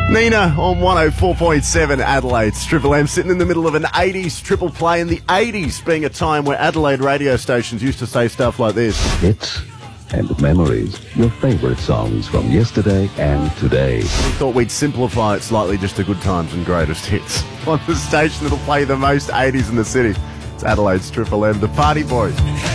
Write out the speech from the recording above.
Nina on 104.7 Adelaide's Triple M, sitting in the middle of an 80s triple play, in the 80s being a time where Adelaide radio stations used to say stuff like this. Hits and memories. Your favourite songs from yesterday and today. We thought we'd simplify it slightly just to good times and greatest hits. On the station that'll play the most 80s in the city. It's Adelaide's Triple M, the Party Boys.